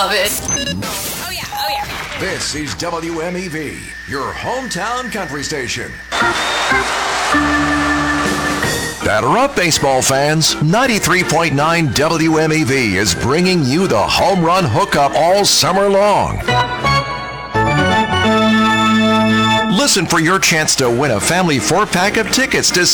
love it. Oh, yeah. Oh, yeah. This is WMEV, your hometown country station. Batter up, baseball fans. 93.9 WMEV is bringing you the home run hookup all summer long. Listen for your chance to win a family 4-pack of tickets to